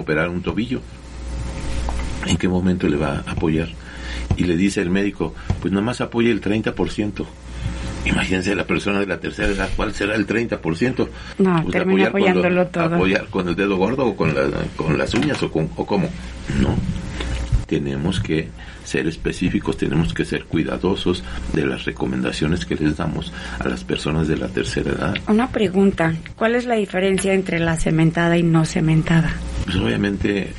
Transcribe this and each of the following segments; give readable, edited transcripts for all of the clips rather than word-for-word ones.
operar un tobillo. ¿En qué momento le va a apoyar? Y le dice el médico, pues nomás apoya el 30%. Imagínense la persona de la tercera edad, ¿cuál será el 30%? No, pues termina apoyándolo todo. ¿Apoyar con el dedo gordo o con las uñas o cómo? No. Tenemos que ser específicos, tenemos que ser cuidadosos de las recomendaciones que les damos a las personas de la tercera edad. Una pregunta, ¿cuál es la diferencia entre la cementada y no cementada? Pues obviamente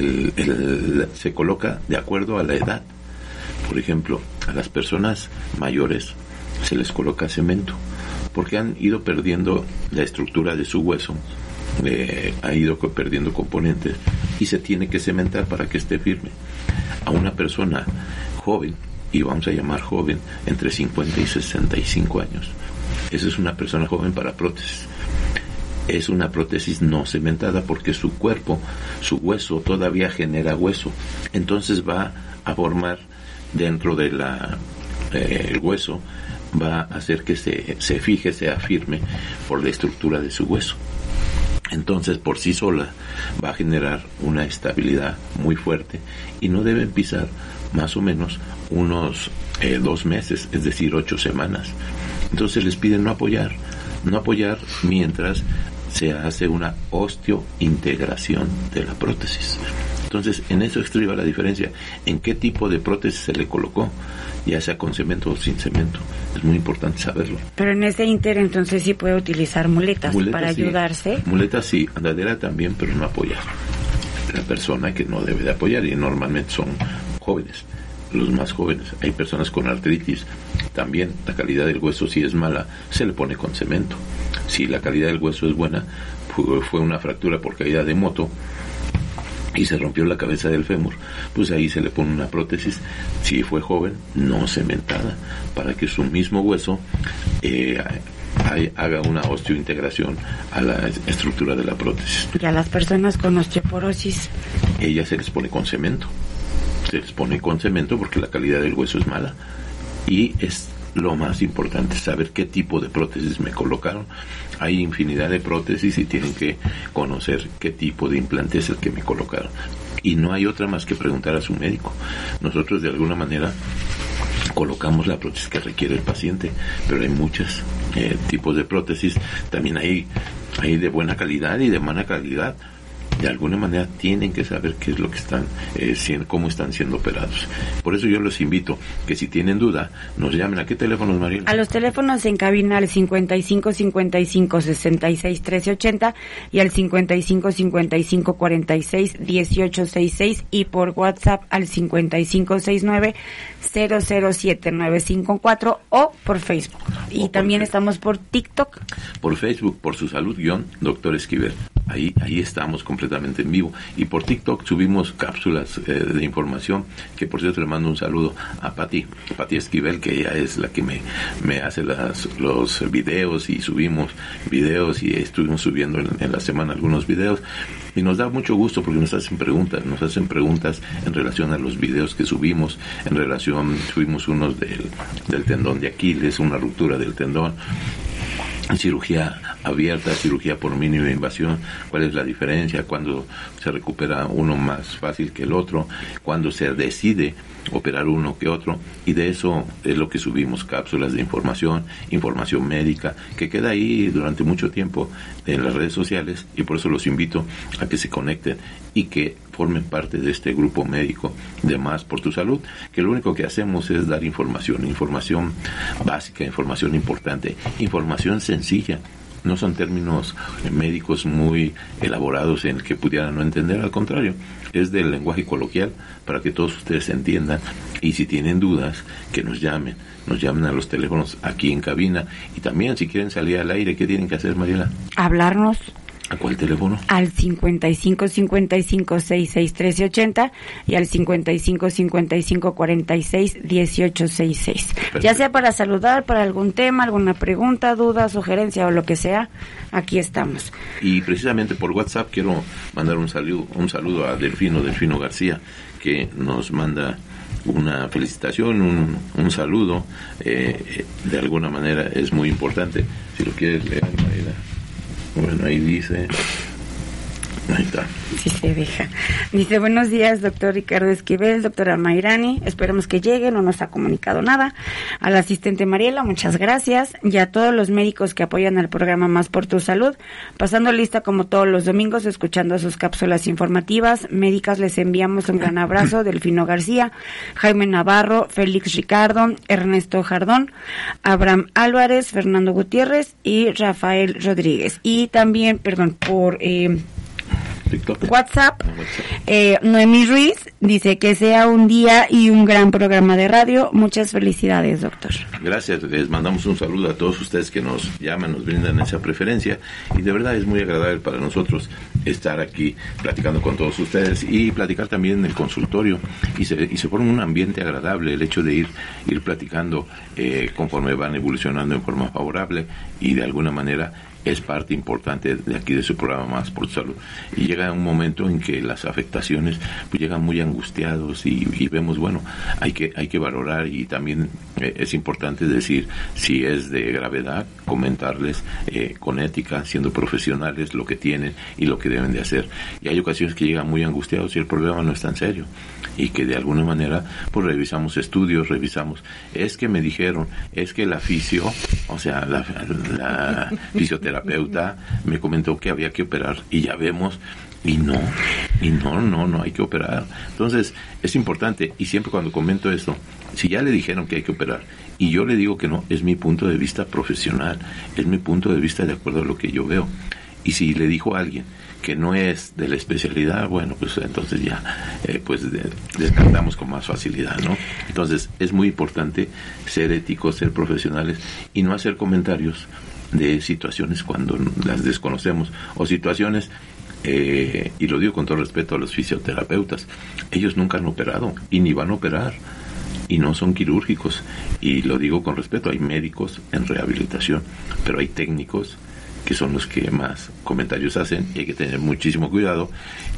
se coloca de acuerdo a la edad. Por ejemplo, a las personas mayores se les coloca cemento porque han ido perdiendo la estructura de su hueso, ha ido perdiendo componentes y se tiene que cementar para que esté firme. A una persona joven, y vamos a llamar joven, entre 50 y 65 años, esa es una persona joven para prótesis. Es una prótesis no cementada porque su cuerpo, su hueso todavía genera hueso, entonces va a formar dentro de el hueso, va a hacer que se fije, sea firme por la estructura de su hueso. Entonces por sí sola va a generar una estabilidad muy fuerte y no deben pisar más o menos unos 2 meses, es decir 8 semanas. Entonces les piden no apoyar mientras se hace una osteointegración de la prótesis. Entonces en eso estriba la diferencia, en qué tipo de prótesis se le colocó, ya sea con cemento o sin cemento. Es muy importante saberlo. Pero en ese ínter entonces sí puede utilizar muletas para sí, ayudarse. Muletas sí, andadera también, pero no apoyar. La persona que no debe de apoyar, y normalmente son jóvenes, los más jóvenes. Hay personas con artritis, también la calidad del hueso si es mala, se le pone con cemento. Si la calidad del hueso es buena, fue una fractura por caída de moto y se rompió la cabeza del fémur, pues ahí se le pone una prótesis, si fue joven, no cementada, para que su mismo hueso haga una osteointegración a la estructura de la prótesis. Y a las personas con osteoporosis, ella se les pone con cemento, porque la calidad del hueso es mala, y es lo más importante, saber qué tipo de prótesis me colocaron. Hay infinidad de prótesis y tienen que conocer qué tipo de implante es el que me colocaron. Y no hay otra más que preguntar a su médico. Nosotros de alguna manera colocamos la prótesis que requiere el paciente, pero hay muchos tipos de prótesis. También hay de buena calidad y de mala calidad. De alguna manera tienen que saber qué es lo que están cómo están siendo operados. Por eso yo los invito que si tienen duda nos llamen. ¿A qué teléfonos, Mariela? A los teléfonos en cabina al 55 55 66 13 80 y al 55 55 46 18 66 y por WhatsApp al 55 69 007 954 o por Facebook. Y también estamos por TikTok. Por Facebook, por Su Salud Dr. Esquivel. Ahí estamos completamente en vivo. Y por TikTok subimos cápsulas de información, que por cierto le mando un saludo a Pati Esquivel, que ella es la que me hace los videos, y subimos videos y estuvimos subiendo en la semana algunos videos. Y nos da mucho gusto porque nos hacen preguntas en relación a los videos que subimos, subimos unos del tendón de Aquiles, una ruptura del tendón, cirugía abierta, cirugía por mínima invasión, cuál es la diferencia, cuándo se recupera uno más fácil que el otro, cuándo se decide operar uno que otro, y de eso es lo que subimos, cápsulas de información médica, que queda ahí durante mucho tiempo en las redes sociales, y por eso los invito a que se conecten y que formen parte de este grupo médico de Más por tu Salud, que lo único que hacemos es dar información básica, información importante, información sencilla. No son términos médicos muy elaborados en que pudieran no entender, al contrario, es del lenguaje coloquial para que todos ustedes entiendan. Y si tienen dudas, que nos llamen a los teléfonos aquí en cabina, y también si quieren salir al aire, ¿qué tienen que hacer, Mariela? Hablarnos. ¿A cuál teléfono? Al 55 55 66 13 80 y al 55 55 46 18 66. Perfecto. Ya sea para saludar, para algún tema, alguna pregunta, duda, sugerencia o lo que sea, aquí estamos. Y precisamente por WhatsApp quiero mandar un saludo a Delfino García, que nos manda una felicitación, un saludo, de alguna manera es muy importante. Si lo quieres leer, Mariela. Bueno, ahí dice: Ahí está. Sí se deja. Dice, buenos días, doctor Ricardo Esquivel, doctora Mayrani, esperemos que llegue, no nos ha comunicado nada. Al asistente Mariela, muchas gracias. Y a todos los médicos que apoyan al programa Más por tu Salud, pasando lista como todos los domingos, escuchando sus cápsulas informativas médicas, les enviamos un gran abrazo. Delfino García, Jaime Navarro, Félix Ricardo, Ernesto Jardón, Abraham Álvarez, Fernando Gutiérrez y Rafael Rodríguez. Y también, perdón, por WhatsApp, Noemí Ruiz dice que sea un día y un gran programa de radio. Muchas felicidades, doctor. Gracias, les mandamos un saludo a todos ustedes que nos llaman, nos brindan esa preferencia, y de verdad es muy agradable para nosotros estar aquí platicando con todos ustedes y platicar también en el consultorio, y se forma un ambiente agradable, el hecho de ir platicando conforme van evolucionando en forma favorable, y de alguna manera es parte importante de aquí de su programa Más por tu Salud. Y llega un momento en que las afectaciones pues llegan muy angustiados y vemos, bueno, hay que valorar, y también es importante decir si es de gravedad, comentarles con ética, siendo profesionales, lo que tienen y lo que deben de hacer. Y hay ocasiones que llegan muy angustiados y el problema no es tan serio, y que de alguna manera pues revisamos estudios, es que me dijeron, es que la fisio, o sea, la fisioterapeuta me comentó que había que operar, y ya vemos, y no hay que operar. Entonces es importante, y siempre cuando comento esto, si ya le dijeron que hay que operar y yo le digo que no, es mi punto de vista profesional, es mi punto de vista de acuerdo a lo que yo veo. Y si le dijo a alguien que no es de la especialidad, bueno, pues entonces ya descartamos con más facilidad, ¿no? Entonces es muy importante ser éticos, ser profesionales y no hacer comentarios de situaciones cuando las desconocemos, o situaciones, y lo digo con todo respeto a los fisioterapeutas, ellos nunca han operado y ni van a operar, y no son quirúrgicos, y lo digo con respeto, hay médicos en rehabilitación, pero hay técnicos que son los que más comentarios hacen, y hay que tener muchísimo cuidado.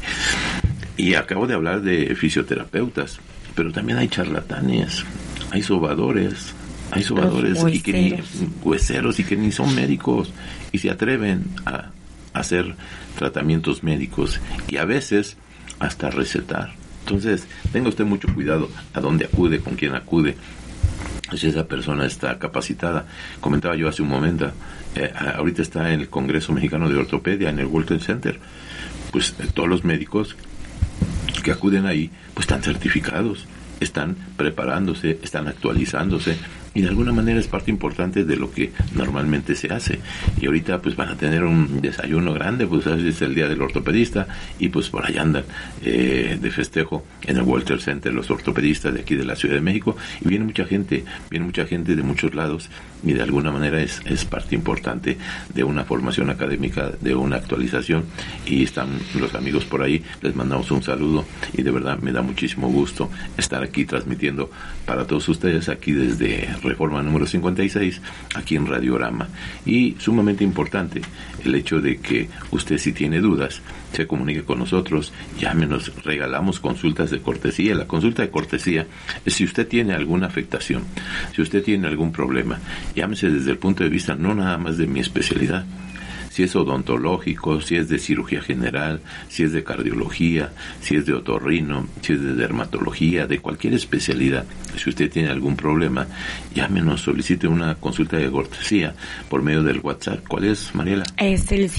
Y acabo de hablar de fisioterapeutas, pero también hay charlatanes, hay sobadores y que ni hueseros, y que ni son médicos y se atreven a hacer tratamientos médicos, y a veces hasta recetar. Entonces tenga usted mucho cuidado a dónde acude, con quién acude, si esa persona está capacitada. Comentaba yo hace un momento, ahorita está en el Congreso Mexicano de Ortopedia, en el World Trade Center, pues todos los médicos que acuden ahí pues están certificados, están preparándose, están actualizándose, y de alguna manera es parte importante de lo que normalmente se hace. Y ahorita pues van a tener un desayuno grande, pues es el día del ortopedista, y pues por allá andan de festejo en el World Trade Center los ortopedistas de aquí de la Ciudad de México, y viene mucha gente de muchos lados, y de alguna manera es parte importante de una formación académica, de una actualización, y están los amigos por ahí, les mandamos un saludo, y de verdad me da muchísimo gusto estar aquí transmitiendo para todos ustedes aquí desde Reforma número 56, aquí en Radiorama. Y sumamente importante el hecho de que usted, si tiene dudas, se comunique con nosotros, llámenos, regalamos consultas de cortesía. La consulta de cortesía es si usted tiene alguna afectación, si usted tiene algún problema, llámese desde el punto de vista no nada más de mi especialidad, si es odontológico, si es de cirugía general, si es de cardiología, si es de otorrino, si es de dermatología, de cualquier especialidad. Si usted tiene algún problema, llámenos, solicite una consulta de cortesía por medio del WhatsApp. ¿Cuál es, Mariela? Es el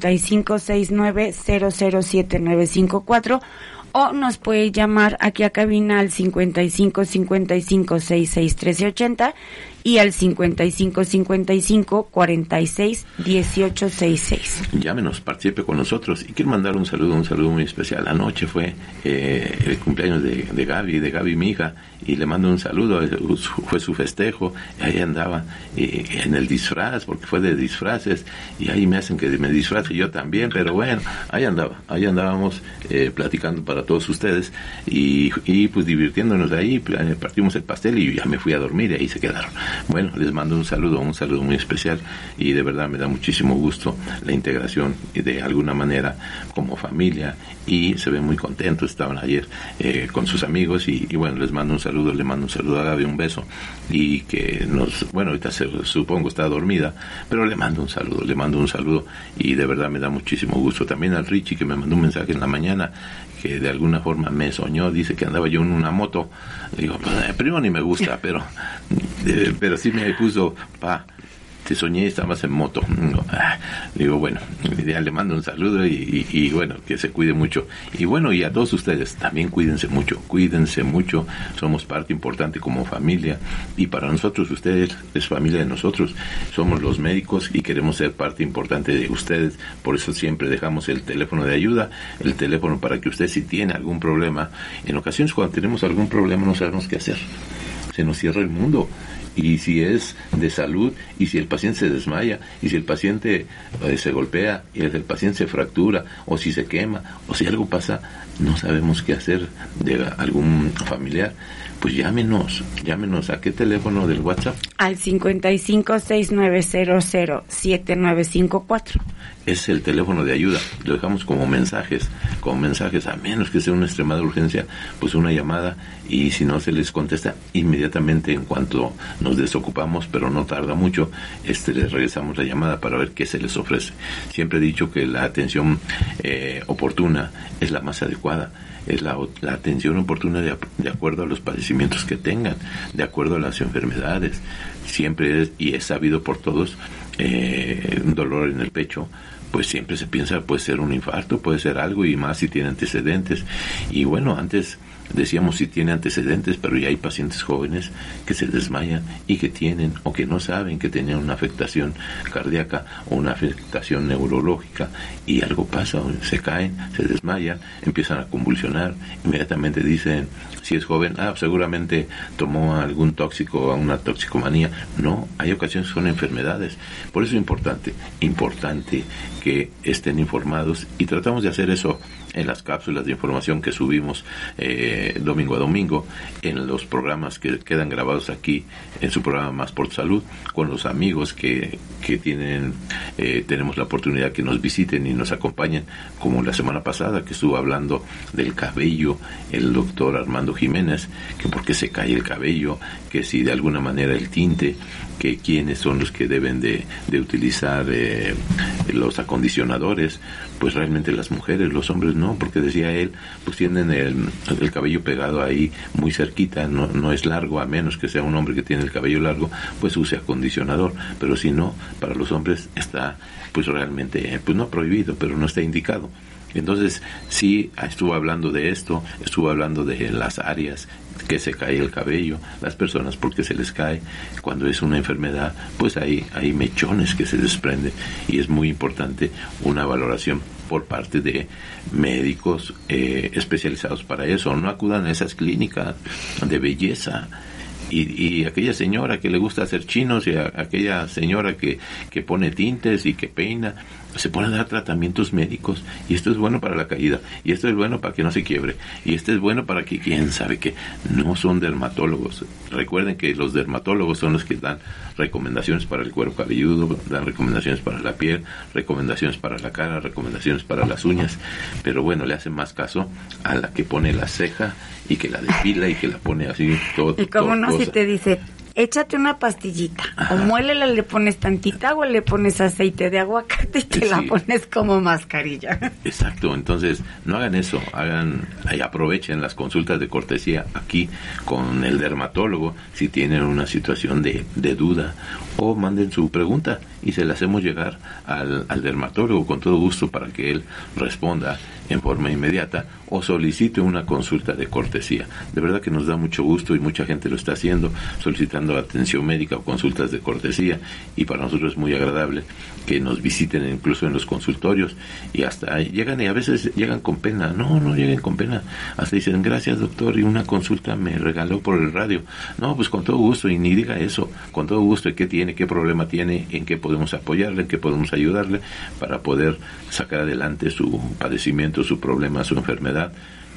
5569007954, o nos puede llamar aquí a cabina al 5555661380 y al 5555461866. Llámenos, participe con nosotros. Y quiero mandar un saludo muy especial. Anoche fue el cumpleaños de Gaby, mi hija, y le mando un saludo. Fue su festejo, ahí andaba en el disfraz, porque fue de disfraces, y ahí me hacen que me disfrace yo también, pero bueno, ahí andábamos platicando para todos ustedes, y pues divirtiéndonos de ahí, partimos el pastel y yo ya me fui a dormir y ahí se quedaron. Bueno, les mando un saludo muy especial, y de verdad me da muchísimo gusto la integración de alguna manera como familia, y se ven muy contentos. Estaban ayer con sus amigos, y bueno, les mando un saludo, le mando un saludo a Gaby, un beso, y que bueno, ahorita supongo está dormida, pero le mando un saludo, y de verdad me da muchísimo gusto. También al Richie, que me mandó un mensaje en la mañana, que de alguna forma me soñó, dice que andaba yo en una moto. Digo, pues, primero ni me gusta, pero sí me puso, te soñé, estabas en moto. Digo, bueno, ya le mando un saludo, y bueno, que se cuide mucho. Y bueno, y a todos ustedes, también cuídense mucho, somos parte importante como familia, y para nosotros ustedes es familia de nosotros, somos los médicos y queremos ser parte importante de ustedes. Por eso siempre dejamos el teléfono de ayuda, el teléfono para que usted, si tiene algún problema, en ocasiones cuando tenemos algún problema no sabemos qué hacer, se nos cierra el mundo. Y si es de salud, y si el paciente se desmaya, y si el paciente se golpea, y el paciente se fractura, o si se quema, o si algo pasa, no sabemos qué hacer de algún familiar, pues llámenos. ¿A qué teléfono del WhatsApp? Al 5569007954. Es el teléfono de ayuda. Lo dejamos como mensajes, a menos que sea una extremada urgencia, pues una llamada, y si no se les contesta inmediatamente en cuanto nos desocupamos, pero no tarda mucho, les regresamos la llamada para ver qué se les ofrece. Siempre he dicho que la atención oportuna es la más adecuada. Es la atención oportuna de acuerdo a los padecimientos que tengan, de acuerdo a las enfermedades. Siempre es sabido por todos, un dolor en el pecho, pues siempre se piensa, puede ser un infarto, puede ser algo, y más si tiene antecedentes. Y bueno, antes decíamos si tiene antecedentes, pero ya hay pacientes jóvenes que se desmayan y que tienen o que no saben que tenían una afectación cardíaca o una afectación neurológica, y algo pasa, se caen, se desmayan, empiezan a convulsionar, inmediatamente dicen, si es joven, seguramente tomó algún tóxico o una toxicomanía. No, hay ocasiones que son enfermedades. Por eso es importante que estén informados, y tratamos de hacer eso en las cápsulas de información que subimos domingo a domingo, en los programas que quedan grabados aquí en su programa Más por Salud, con los amigos que tenemos la oportunidad que nos visiten y nos acompañen, como la semana pasada que estuvo hablando del cabello el doctor Armando Jiménez, que por qué se cae el cabello, que si de alguna manera el tinte, que quiénes son los que deben de utilizar los acondicionadores. Pues realmente las mujeres, los hombres no, porque decía él, pues tienen el cabello pegado ahí muy cerquita, no es largo, a menos que sea un hombre que tiene el cabello largo, pues use acondicionador, pero si no, para los hombres está pues realmente, pues no prohibido, pero no está indicado. Entonces sí, estuvo hablando de esto, estuvo hablando de las áreas que se cae el cabello, las personas porque se les cae, cuando es una enfermedad, pues hay mechones que se desprenden, y es muy importante una valoración por parte de médicos especializados para eso. No acudan a esas clínicas de belleza. Y aquella señora que le gusta hacer chinos, y aquella señora que pone tintes y que peina, se pone a dar tratamientos médicos, y esto es bueno para la caída, y esto es bueno para que no se quiebre, y esto es bueno para que quién sabe que no son dermatólogos. Recuerden que los dermatólogos son los que dan recomendaciones para el cuero cabelludo, dan recomendaciones para la piel, recomendaciones para la cara, recomendaciones para las uñas, pero bueno, le hacen más caso a la que pone la ceja y que la depila y que la pone así todo. Y como no, si te dice, échate una pastillita, o muélela, le pones tantita agua, le pones aceite de aguacate y te la pones como mascarilla. Exacto, entonces no hagan eso, aprovechen las consultas de cortesía aquí con el dermatólogo si tienen una situación de duda, o manden su pregunta y se la hacemos llegar al dermatólogo con todo gusto para que él responda en forma inmediata, o solicite una consulta de cortesía. De verdad que nos da mucho gusto, y mucha gente lo está haciendo, solicitando atención médica o consultas de cortesía, y para nosotros es muy agradable que nos visiten incluso en los consultorios, y hasta llegan, y a veces llegan con pena. No lleguen con pena, hasta dicen, gracias doctor, y una consulta me regaló por el radio. No, pues con todo gusto, y ni diga eso, con todo gusto, qué tiene, qué problema tiene, en qué podemos apoyarle, en qué podemos ayudarle para poder sacar adelante su padecimiento, su problema, su enfermedad.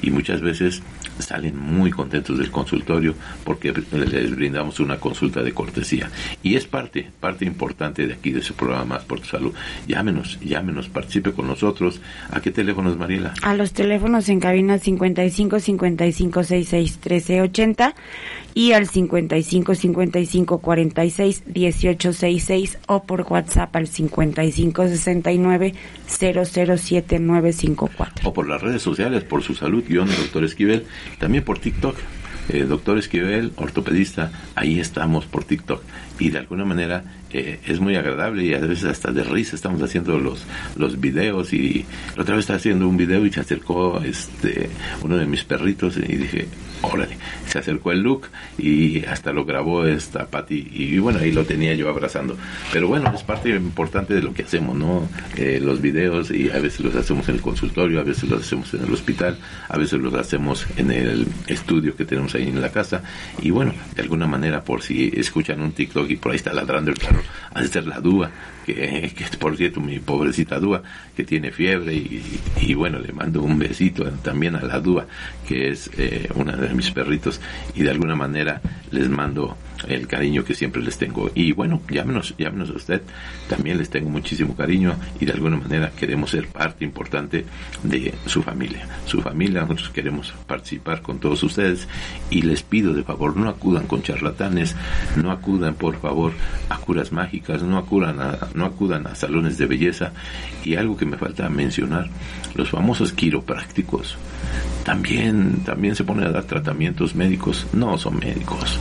y muchas veces salen muy contentos del consultorio porque les brindamos una consulta de cortesía. Y es parte importante de aquí, de su programa Más por tu Salud. Llámenos, participe con nosotros. ¿A qué teléfonos, Mariela? A los teléfonos en cabina 55 55 66 13 80 y al 55 55 46 18 66 o por WhatsApp al 55 69 007 954. O por las redes sociales, por su salud, Dr. Esquivel, también por TikTok. Dr. Esquivel, ortopedista, ahí estamos por TikTok, y de alguna manera es muy agradable y a veces hasta de risa estamos haciendo los videos. Y la otra vez estaba haciendo un video y se acercó uno de mis perritos y dije, órale, se acercó el Luke y hasta lo grabó esta Pati, y bueno, ahí lo tenía yo abrazando. Pero bueno, es parte importante de lo que hacemos, ¿no? Los videos, y a veces los hacemos en el consultorio, a veces los hacemos en el hospital, a veces los hacemos en el estudio que tenemos ahí en la casa. Y bueno, de alguna manera, por si escuchan un TikTok y por ahí está ladrando el perro, ha de ser la Dúa, que por cierto, mi pobrecita Dúa, que tiene fiebre, y bueno, le mando un besito también a la Dúa, que es una de mis perritos, y de alguna manera les mando el cariño que siempre les tengo. Y bueno, llámenos a usted, también les tengo muchísimo cariño, y de alguna manera queremos ser parte importante de su familia. Nosotros queremos participar con todos ustedes, y les pido de favor, no acudan con charlatanes, no acudan por favor a curas mágicas, no acudan a salones de belleza. Y algo que me falta mencionar, los famosos quiroprácticos también se ponen a dar tratamientos médicos. No son médicos.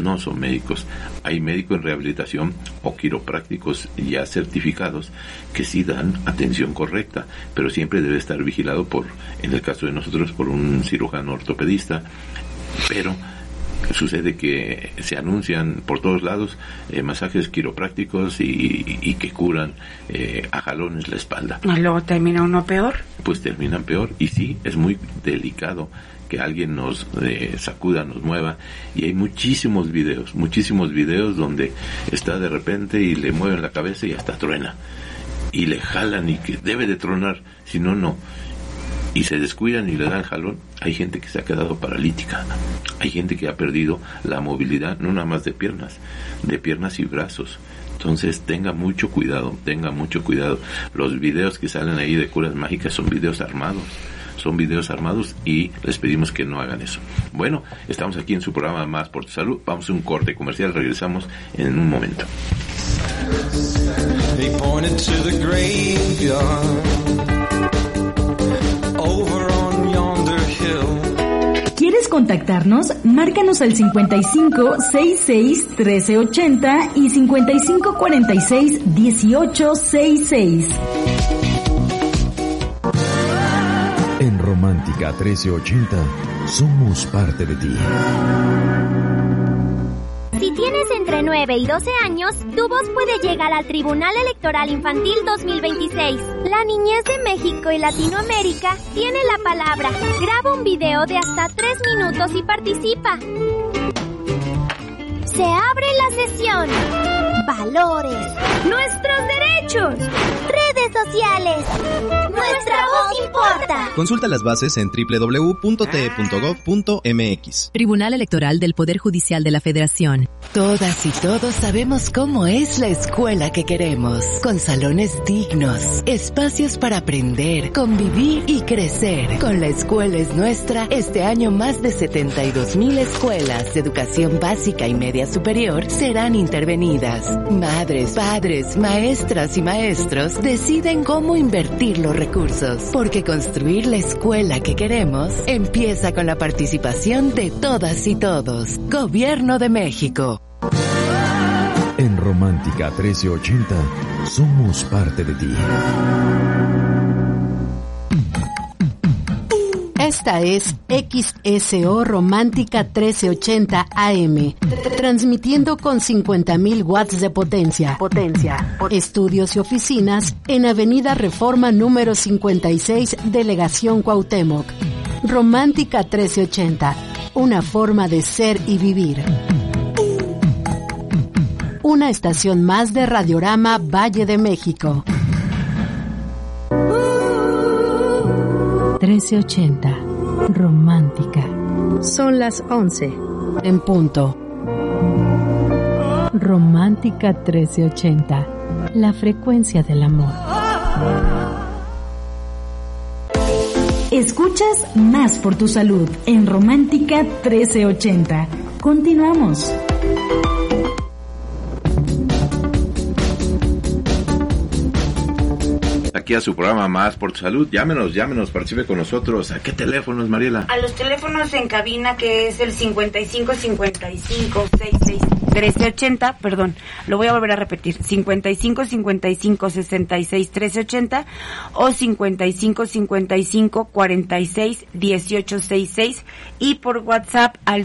Hay médicos en rehabilitación o quiroprácticos ya certificados que sí dan atención correcta, pero siempre debe estar vigilado en el caso de nosotros, por un cirujano ortopedista. Pero sucede que se anuncian por todos lados masajes quiroprácticos y que curan a jalones la espalda. ¿Y luego termina uno peor? Pues terminan peor, y sí, es muy delicado que alguien nos sacuda, nos mueva, y hay muchísimos videos donde está de repente y le mueven la cabeza y hasta truena, y le jalan, y que debe de tronar, si no, y se descuidan y le dan jalón. Hay gente que se ha quedado paralítica, hay gente que ha perdido la movilidad, no nada más de piernas y brazos. Entonces tenga mucho cuidado. Los videos que salen ahí de curas mágicas son videos armados, y les pedimos que no hagan eso. Bueno, estamos aquí en su programa Más por tu Salud. Vamos a un corte comercial, regresamos en un momento. They pointed to the graveyard over on yonder hill. ¿Quieres contactarnos? Márcanos al 55 66 13 80 y 55 46 18 66. En Romántica 1380 somos parte de ti. Si tienes entre 9 y 12 años, tu voz puede llegar al Tribunal Electoral Infantil 2026. La niñez de México y Latinoamérica tiene la palabra. Graba un video de hasta 3 minutos y participa. Se abre la sesión. Valores. Nuestros derechos. Redes sociales. Nuestra voz importa. Consulta las bases en www.te.gov.mx. Tribunal Electoral del Poder Judicial de la Federación. Todas y todos sabemos cómo es la escuela que queremos, con salones dignos, espacios para aprender, convivir y crecer. Con La Escuela es Nuestra, este año más de 72,000 escuelas de educación básica y media superior serán intervenidas. Madres, padres, maestras y maestros deciden cómo invertir los recursos, porque construir la escuela que queremos empieza con la participación de todas y todos. Gobierno de México. En Romántica 1380 somos parte de ti. Esta es XSO Romántica 1380 AM, transmitiendo con 50,000 watts de potencia. Estudios y oficinas en Avenida Reforma número 56, Delegación Cuauhtémoc. Romántica 1380, una forma de ser y vivir. Una estación más de Radiorama Valle de México. 1380. Romántica. Son las 11. En punto. Romántica 1380. La frecuencia del amor. Escuchas Más por tu Salud en Romántica 1380. Continuamos. Aquí a su programa Más por tu Salud. Llámenos, participe con nosotros. ¿A qué teléfonos, Mariela? A los teléfonos en cabina, que es el 5555-66-1380, perdón, lo voy a volver a repetir, 5555-66-1380 o 5555-46-1866 y por WhatsApp al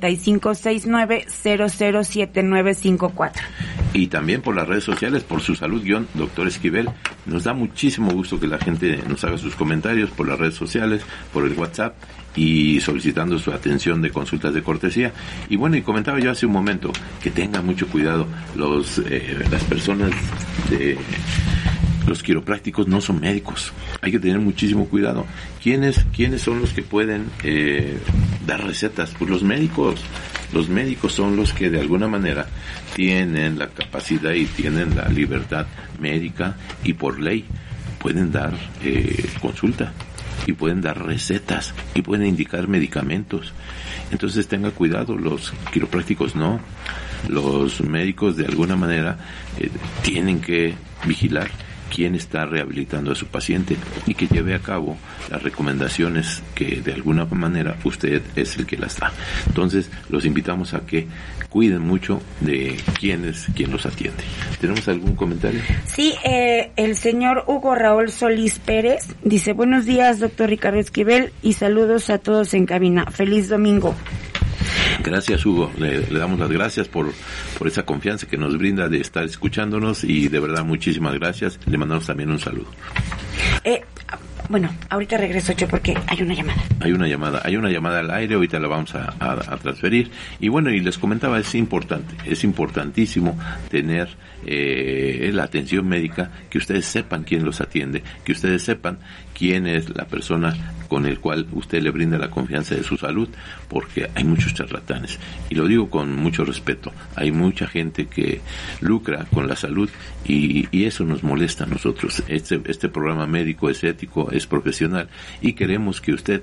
5569-007954. Y también por las redes sociales, por su salud, Doctor Esquivel. Nos da muchísimo gusto que la gente nos haga sus comentarios por las redes sociales, por el WhatsApp y solicitando su atención de consultas de cortesía. Y bueno, y comentaba yo hace un momento que tengan mucho cuidado las personas de... Los quiroprácticos no son médicos, hay que tener muchísimo cuidado. ¿Quiénes son los que pueden dar recetas? Pues los médicos. Los médicos son los que de alguna manera tienen la capacidad y tienen la libertad médica y por ley pueden dar consulta y pueden dar recetas y pueden indicar medicamentos. Entonces tenga cuidado, los quiroprácticos no. Los médicos de alguna manera tienen que vigilar quién está rehabilitando a su paciente y que lleve a cabo las recomendaciones que de alguna manera usted es el que las da. Entonces los invitamos a que cuiden mucho de quién los atiende. ¿Tenemos algún comentario? Sí, el señor Hugo Raúl Solís Pérez dice: buenos días, doctor Ricardo Esquivel, y saludos a todos en cabina. Feliz domingo. Gracias, Hugo. Le damos las gracias por esa confianza que nos brinda de estar escuchándonos y de verdad muchísimas gracias. Le mandamos también un saludo. Bueno, ahorita regreso yo porque hay una llamada. Hay una llamada al aire, ahorita la vamos a transferir. Y bueno, y les comentaba, es importantísimo tener la atención médica, que ustedes sepan quién los atiende, que ustedes sepan quién es la persona con el cual usted le brinda la confianza de su salud, porque hay muchos charlatanes, y lo digo con mucho respeto. Hay mucha gente que lucra con la salud y eso nos molesta a nosotros. Este programa médico es ético, es profesional, y queremos que usted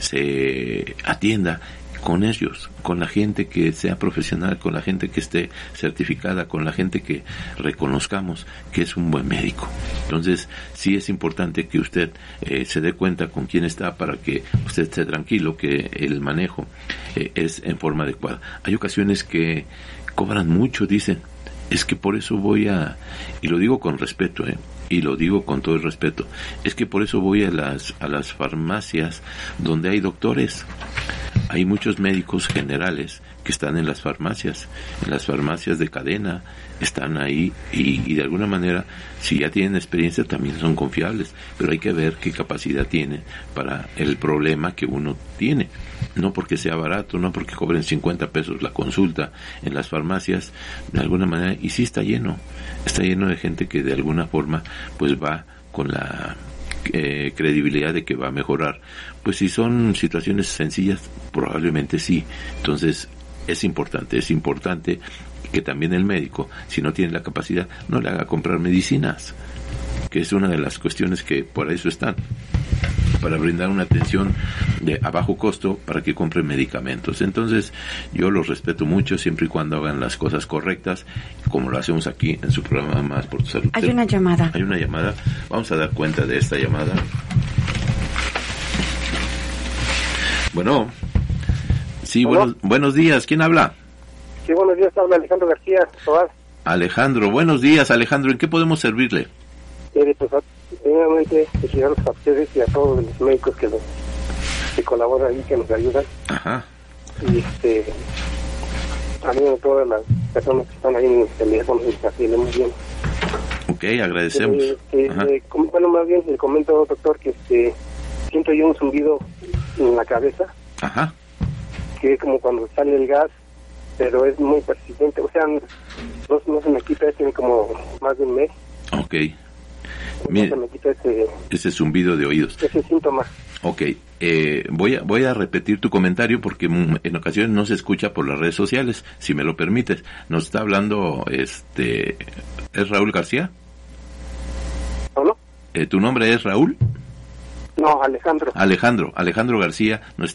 se atienda con ellos, con la gente que sea profesional, con la gente que esté certificada, con la gente que reconozcamos que es un buen médico. Entonces, sí es importante que usted se dé cuenta con quién está para que usted esté tranquilo, que el manejo es en forma adecuada. Hay ocasiones que cobran mucho, dicen, es que por eso voy y lo digo con respeto, y lo digo con todo el respeto, es que por eso voy a las farmacias donde hay doctores. Hay muchos médicos generales que están en las farmacias de cadena, están ahí y de alguna manera, si ya tienen experiencia, también son confiables, pero hay que ver qué capacidad tienen para el problema que uno tiene. No porque sea barato, no porque cobren 50 pesos la consulta en las farmacias, de alguna manera, y sí está lleno de gente que de alguna forma pues va con la credibilidad de que va a mejorar. Pues si son situaciones sencillas, probablemente sí. Entonces es importante que también el médico, si no tiene la capacidad, no le haga comprar medicinas, que es una de las cuestiones que por eso están, para brindar una atención a bajo costo para que compren medicamentos. Entonces yo los respeto mucho siempre y cuando hagan las cosas correctas, como lo hacemos aquí en su programa Más por tu Salud. Hay una llamada, vamos a dar cuenta de esta llamada. Bueno, sí, buenos días, ¿quién habla? Sí, buenos días, habla Alejandro García Tobar. Alejandro, buenos días, Alejandro, ¿en qué podemos servirle? Pues primeramente felicitaros a ustedes y a todos los médicos que colaboran y que nos ayudan. Ajá. Y también a todas las personas que están ahí en el teléfono y así, muy bien. Ok, agradecemos. Bueno, más bien le comento, doctor, que siento yo un zumbido en la cabeza. Ajá. Que es como cuando sale el gas, pero es muy persistente, o sea, no se me quita, tiene como más de un mes. Ok. Mire, ese zumbido de oídos. Ese síntoma. Ok, voy a repetir tu comentario porque en ocasiones no se escucha por las redes sociales, si me lo permites. Nos está hablando, ¿es Raúl García? ¿Hola? ¿Tu nombre es Raúl? No, Alejandro. Alejandro García nos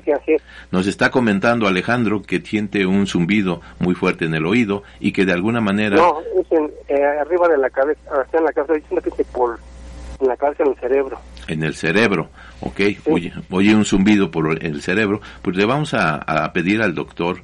está comentando Alejandro que siente un zumbido muy fuerte en el oído y que de alguna manera... No, es arriba de la cabeza, está en la cabeza, diciendo que en la cabeza, en el cerebro. En el cerebro, ok, sí. Oye un zumbido por el cerebro, pues le vamos a pedir al doctor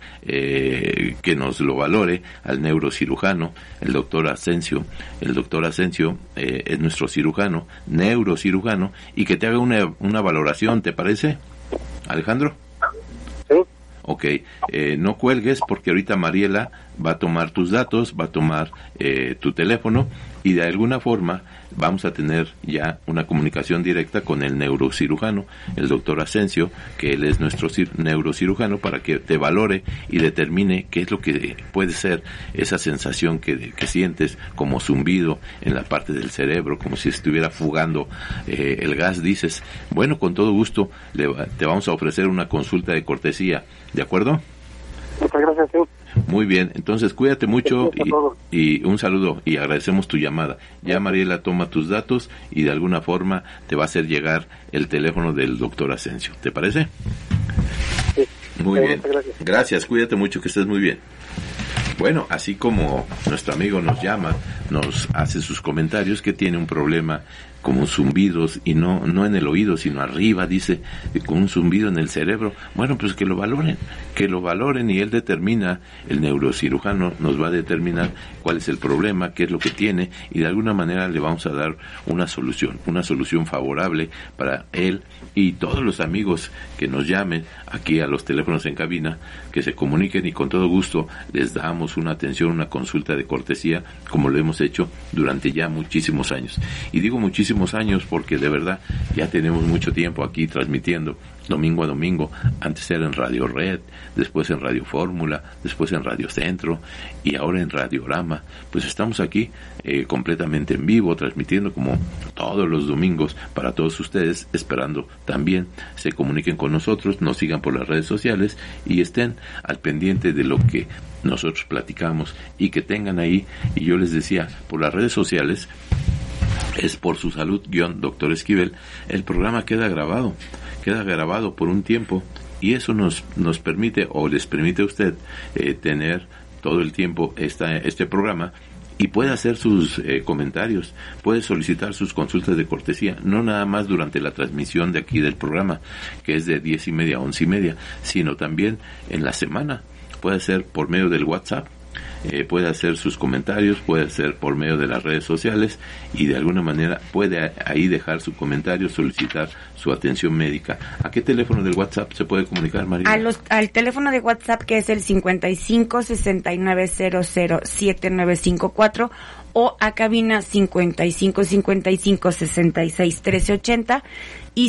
que nos lo valore, al neurocirujano, el doctor Asensio. El doctor Asensio es nuestro neurocirujano, y que te haga una valoración, ¿te parece, Alejandro? Sí. Ok, no cuelgues porque ahorita Mariela va a tomar tus datos, va a tomar tu teléfono y de alguna forma vamos a tener ya una comunicación directa con el neurocirujano, el doctor Asensio, que él es nuestro neurocirujano, para que te valore y determine qué es lo que puede ser esa sensación que sientes como zumbido en la parte del cerebro, como si estuviera fugando el gas. Dices, bueno, con todo gusto te vamos a ofrecer una consulta de cortesía, ¿de acuerdo? Muchas gracias, sí. Muy bien, entonces cuídate mucho y un saludo y agradecemos tu llamada. Ya Mariela toma tus datos y de alguna forma te va a hacer llegar el teléfono del doctor Asensio. ¿Te parece? Sí. Muy bien, gracias, cuídate mucho, que estés muy bien. Bueno, así como nuestro amigo nos llama, nos hace sus comentarios, que tiene un problema como zumbidos, y no en el oído, sino arriba, dice, con un zumbido en el cerebro. Bueno, pues que lo valoren y él determina, el neurocirujano nos va a determinar cuál es el problema, qué es lo que tiene, y de alguna manera le vamos a dar una solución favorable para él y todos los amigos que nos llamen aquí a los teléfonos en cabina, que se comuniquen, y con todo gusto les damos una atención, una consulta de cortesía, como lo hemos hecho durante ya muchísimos años. Y digo muchísimos años porque de verdad ya tenemos mucho tiempo aquí transmitiendo domingo a domingo. Antes era en Radio Red, después en Radio Fórmula, después en Radio Centro y ahora en Radiorama. Pues estamos aquí completamente en vivo, transmitiendo como todos los domingos para todos ustedes, esperando también se comuniquen con nosotros, nos sigan por las redes sociales y estén al pendiente de lo que nosotros platicamos, y que tengan ahí, y yo les decía, por las redes sociales, es por su salud, Dr. Esquivel, el programa queda grabado por un tiempo, y eso nos permite, o les permite a usted tener todo el tiempo este programa, y puede hacer sus comentarios, puede solicitar sus consultas de cortesía, no nada más durante la transmisión de aquí del programa, que es de 10:30 a 11:30, sino también en la semana. Puede ser por medio del WhatsApp, puede hacer sus comentarios, puede hacer por medio de las redes sociales, y de alguna manera puede ahí dejar su comentario, solicitar su atención médica. ¿A qué teléfono del WhatsApp se puede comunicar, María? Al teléfono de WhatsApp, que es el 5569007954, o a cabina 5555661380 y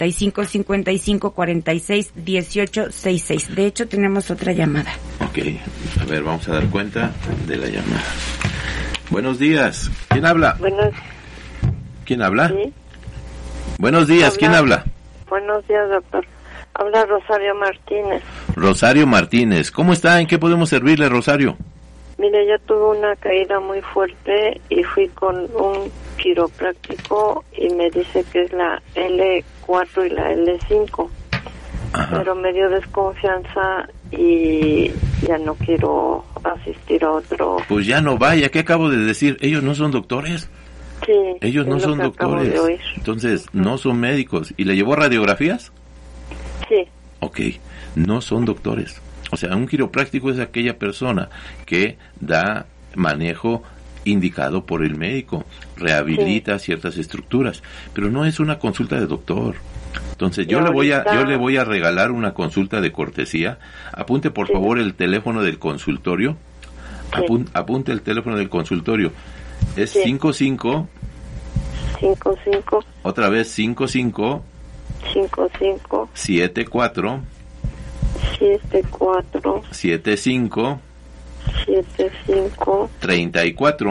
5555461866. De hecho, tenemos otra llamada. Ok, a ver, vamos a dar cuenta de la llamada. Buenos días, ¿quién habla? ¿Quién habla? Sí. Buenos días, ¿quién habla? Buenos días, doctor. Habla Rosario Martínez. Rosario Martínez, ¿cómo está? ¿En qué podemos servirle, Rosario? Mire, yo tuve una caída muy fuerte y fui con un quiropráctico y me dice que es la L4 y la L5. Ajá. Pero me dio desconfianza y ya no quiero asistir a otro. Pues ya no vaya, ¿qué acabo de decir? Ellos no son doctores. Sí. Ellos no son doctores. Entonces, no son médicos. ¿Y le llevó radiografías? Sí. Ok, no son doctores. O sea, un quiropráctico es aquella persona que da manejo indicado por el médico, rehabilita ciertas estructuras, pero no es una consulta de doctor. Entonces, yo le voy a regalar una consulta de cortesía. Apunte por favor el teléfono del consultorio. Apunte el teléfono del consultorio. Es 55 otra vez 55 74 75 34.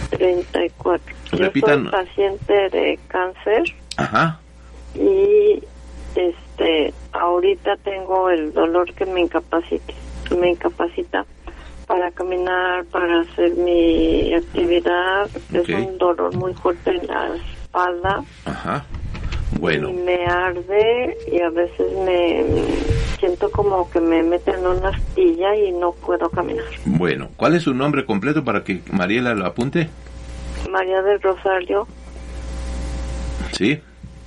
Repitan. Yo soy paciente de cáncer. Ajá. Y ahorita tengo el dolor que me incapacita para caminar, para hacer mi actividad. Okay. Es un dolor muy fuerte en la espalda. Ajá. Bueno. Y me arde y a veces me siento como que me meten en una astilla y no puedo caminar. Bueno, ¿cuál es su nombre completo para que Mariela lo apunte? María del Rosario. Sí.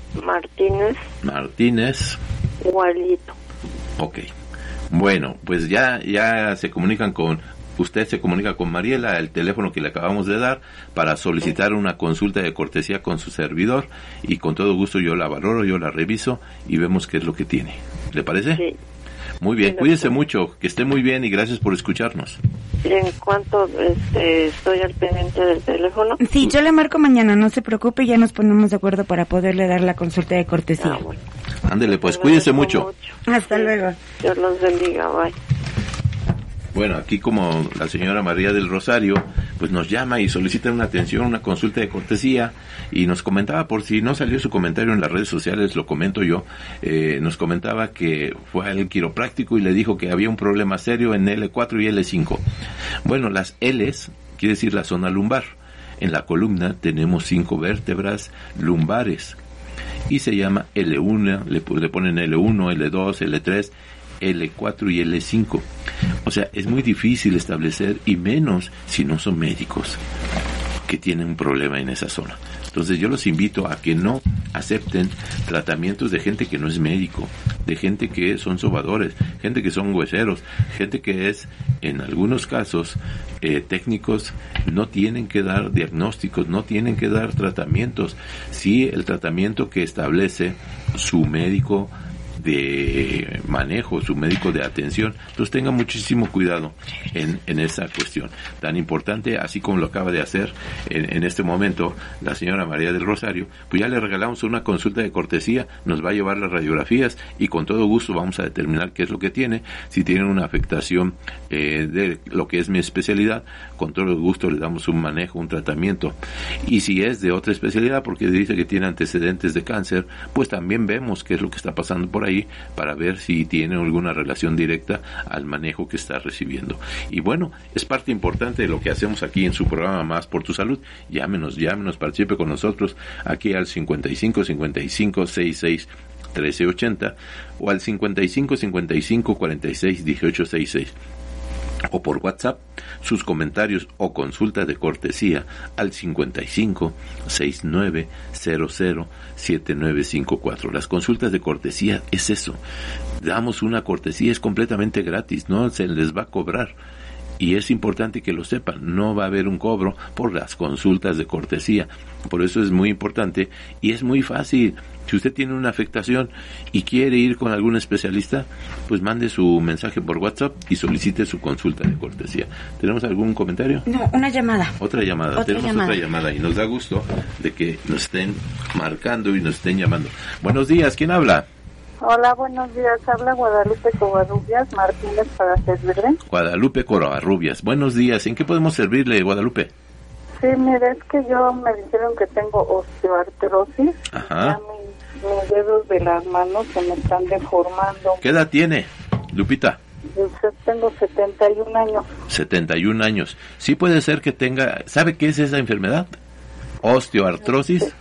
Martínez. Gualito. Ok. Bueno, pues ya se comunican con... Usted se comunica con Mariela, el teléfono que le acabamos de dar, para solicitar una consulta de cortesía con su servidor, y con todo gusto yo la valoro, yo la reviso y vemos qué es lo que tiene. ¿Le parece? Sí. Muy bien, cuídese mucho, que esté muy bien y gracias por escucharnos. ¿Y en cuánto estoy al pendiente del teléfono? Sí, yo le marco mañana, no se preocupe, ya nos ponemos de acuerdo para poderle dar la consulta de cortesía. Bueno. Ándele, pues cuídese mucho. Hasta luego. Dios los bendiga, bye. Bueno, aquí como la señora María del Rosario, pues nos llama y solicita una atención, una consulta de cortesía, y nos comentaba, por si no salió su comentario en las redes sociales, lo comento yo, nos comentaba que fue al quiropráctico y le dijo que había un problema serio en L4 y L5. Bueno, las L's quiere decir la zona lumbar. En la columna tenemos 5 vértebras lumbares y se llama L1, le ponen L1, L2, L3, L4 y L5. O sea, es muy difícil establecer, y menos si no son médicos que tienen un problema en esa zona. Entonces yo los invito a que no acepten tratamientos de gente que no es médico, de gente que son sobadores, gente que son hueseros, gente que es, en algunos casos, técnicos. No tienen que dar diagnósticos, no tienen que dar tratamientos. Sí, el tratamiento que establece su médico de manejo, su médico de atención. Entonces tenga muchísimo cuidado en esa cuestión tan importante, así como lo acaba de hacer en este momento la señora María del Rosario. Pues ya le regalamos una consulta de cortesía, nos va a llevar las radiografías y con todo gusto vamos a determinar qué es lo que tiene. Si tiene una afectación de lo que es mi especialidad, con todo gusto le damos un manejo, un tratamiento. Y si es de otra especialidad, porque dice que tiene antecedentes de cáncer, pues también vemos qué es lo que está pasando por ahí, para ver si tiene alguna relación directa al manejo que está recibiendo. Y bueno, es parte importante de lo que hacemos aquí en su programa Más por tu Salud. Llámenos, participe con nosotros aquí al 55 55 66 1380 o al 55 55 46 18 66. O por WhatsApp, sus comentarios o consultas de cortesía al 55 69 00 7954. Las consultas de cortesía es eso. Damos una cortesía, es completamente gratis, no se les va a cobrar. Y es importante que lo sepan, no va a haber un cobro por las consultas de cortesía. Por eso es muy importante y es muy fácil. Si usted tiene una afectación y quiere ir con algún especialista, pues mande su mensaje por WhatsApp y solicite su consulta de cortesía. ¿Tenemos algún comentario? No, una llamada. Otra llamada. Otra llamada y nos da gusto de que nos estén marcando y nos estén llamando. Buenos días, ¿quién habla? Hola, buenos días. Habla Guadalupe Covarrubias Martínez para servirle. Guadalupe Covarrubias. Buenos días. ¿En qué podemos servirle, Guadalupe? Sí, mire, es que yo me dijeron que tengo osteoartrosis. Ajá. Ya mis dedos de las manos se me están deformando. ¿Qué edad tiene, Lupita? Yo tengo 71 años. 71 años. Sí puede ser que tenga... ¿Sabe qué es esa enfermedad? ¿Osteoartrosis?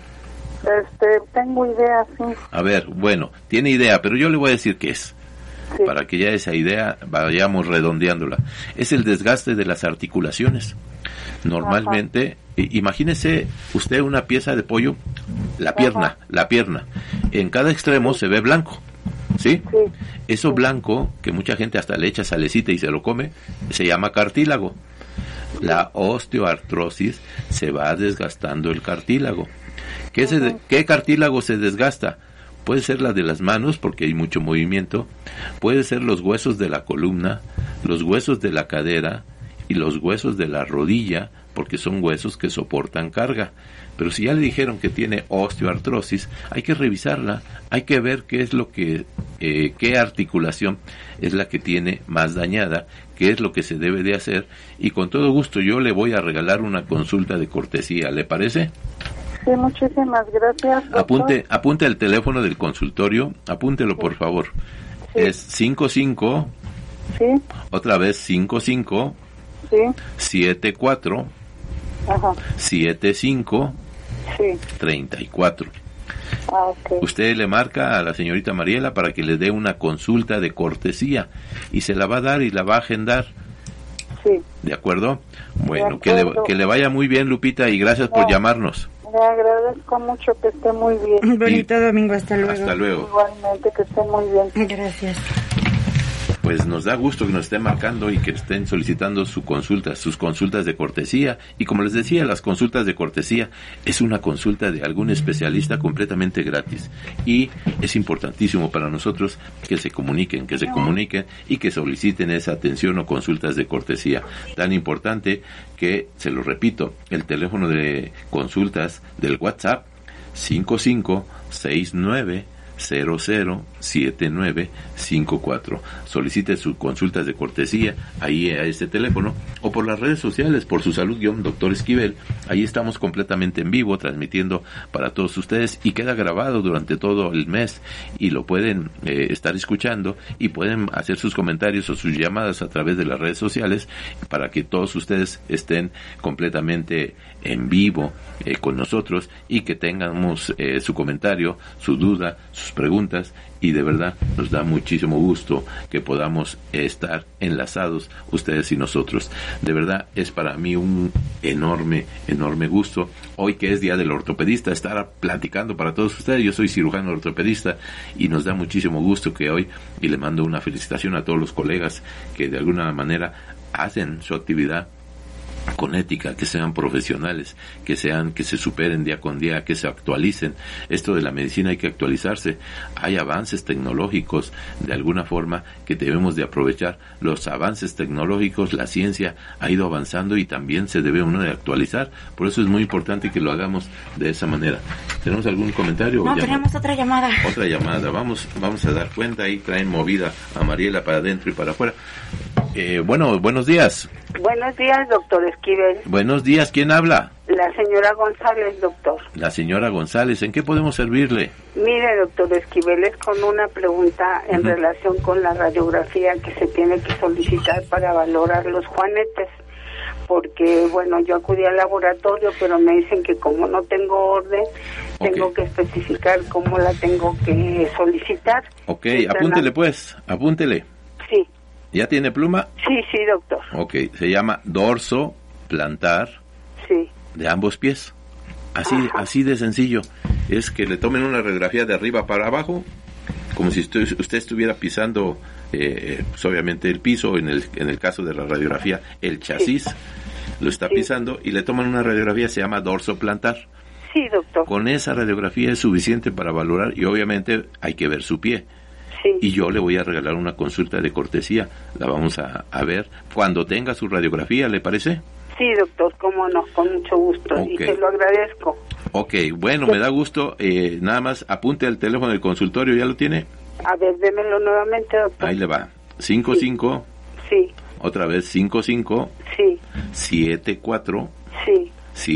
Tengo idea, sí. A ver, bueno, tiene idea, pero yo le voy a decir qué es. Sí. Para que ya esa idea vayamos redondeándola. Es el desgaste de las articulaciones. Normalmente, imagínese usted una pieza de pollo, la pierna. En cada extremo se ve blanco, ¿sí? Sí. Eso blanco, que mucha gente hasta le echa salecita y se lo come, se llama cartílago. La osteoartrosis se va desgastando el cartílago. ¿Qué cartílago se desgasta? Puede ser la de las manos, porque hay mucho movimiento. Puede ser los huesos de la columna, los huesos de la cadera y los huesos de la rodilla, porque son huesos que soportan carga. Pero si ya le dijeron que tiene osteoartrosis, hay que revisarla, hay que ver qué es lo que, qué articulación es la que tiene más dañada, qué es lo que se debe de hacer, y con todo gusto yo le voy a regalar una consulta de cortesía, ¿le parece? Sí, muchísimas gracias, doctor. Apunte el teléfono del consultorio, apúntelo, por favor. Sí. Es 55, sí, otra vez 55, sí, 74, ajá, 75, sí, 34. Okay. Usted le marca a la señorita Mariela para que le dé una consulta de cortesía y se la va a dar y la va a agendar. Sí. ¿De acuerdo? Bueno, que le vaya muy bien, Lupita, y gracias por llamarnos. Le agradezco mucho, que esté muy bien. Bonito domingo, hasta luego. Hasta luego. Igualmente, que esté muy bien. Gracias. Pues nos da gusto que nos estén marcando y que estén solicitando sus consultas de cortesía. Y como les decía, las consultas de cortesía es una consulta de algún especialista completamente gratis. Y es importantísimo para nosotros que se comuniquen y que soliciten esa atención o consultas de cortesía. Tan importante que, se lo repito, el teléfono de consultas del WhatsApp 5569 007954. Solicite sus consultas de cortesía ahí a este teléfono o por las redes sociales, por su salud Dr. Esquivel. Ahí estamos completamente en vivo transmitiendo para todos ustedes y queda grabado durante todo el mes y lo pueden estar escuchando y pueden hacer sus comentarios o sus llamadas a través de las redes sociales para que todos ustedes estén completamente en vivo con nosotros y que tengamos su comentario, su duda, sus preguntas, y de verdad nos da muchísimo gusto que podamos estar enlazados ustedes y nosotros. De verdad es para mí un enorme gusto hoy, que es Día del Ortopedista, estar platicando para todos ustedes. Yo soy cirujano ortopedista y nos da muchísimo gusto que hoy, y le mando una felicitación a todos los colegas que de alguna manera hacen su actividad con ética, que sean profesionales, que se superen día con día, que se actualicen. Esto de la medicina hay que actualizarse. Hay avances tecnológicos de alguna forma que debemos de aprovechar. Los avances tecnológicos, la ciencia ha ido avanzando y también se debe uno de actualizar. Por eso es muy importante que lo hagamos de esa manera. ¿Tenemos algún comentario? No, tenemos otra llamada. Otra llamada. Vamos a dar cuenta. Ahí traen movida a Mariela para adentro y para afuera. Buenos días. Buenos días, doctor Esquivel. Buenos días, ¿quién habla? La señora González, doctor. La señora González, ¿en qué podemos servirle? Mire, doctor Esquivel, es con una pregunta en relación con la radiografía que se tiene que solicitar para valorar los juanetes. Porque, bueno, yo acudí al laboratorio, pero me dicen que como no tengo orden, tengo que especificar cómo la tengo que solicitar. Ok, apúntele pues, apúntele. Sí. ¿Ya tiene pluma? Sí, doctor. Ok, se llama dorso plantar de ambos pies. Así de sencillo. Es que le tomen una radiografía de arriba para abajo, como si usted estuviera pisando, pues obviamente el piso, en el caso de la radiografía, el chasis, lo está pisando, y le toman una radiografía, se llama dorso plantar. Sí, doctor. Con esa radiografía es suficiente para valorar, y obviamente hay que ver su pie. Sí. Y yo le voy a regalar una consulta de cortesía. La vamos a ver cuando tenga su radiografía, ¿le parece? Sí, doctor, cómo no, con mucho gusto. Y se lo agradezco. Ok, bueno, me da gusto. Nada más apunte al teléfono del consultorio, ¿ya lo tiene? A ver, démelo nuevamente, doctor. Ahí le va. 55. Sí. Otra vez, 55. Sí. 74. Sí.